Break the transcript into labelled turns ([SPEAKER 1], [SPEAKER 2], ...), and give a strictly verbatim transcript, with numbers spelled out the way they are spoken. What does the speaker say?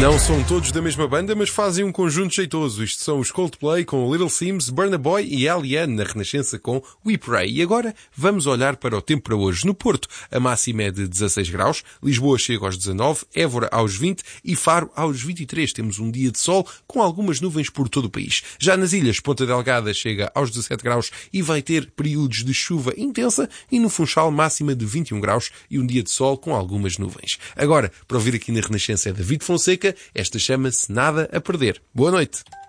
[SPEAKER 1] Não são todos da mesma banda, mas fazem um conjunto jeitoso. Isto são os Coldplay com Little Sims, Burna Boy e Eliane na Renascença com We Pray. E agora vamos olhar para o tempo para hoje. No Porto, a máxima é de dezasseis graus, Lisboa chega aos dezanove, Évora aos vinte e Faro aos vinte e três. Temos um dia de sol com algumas nuvens por todo o país. Já nas ilhas, Ponta Delgada chega aos dezassete graus e vai ter períodos de chuva intensa, e no Funchal máxima de vinte e um graus e um dia de sol com algumas nuvens. Agora, para ouvir aqui na Renascença é David Fonseca. Esta chama-se Nada a Perder. Boa noite.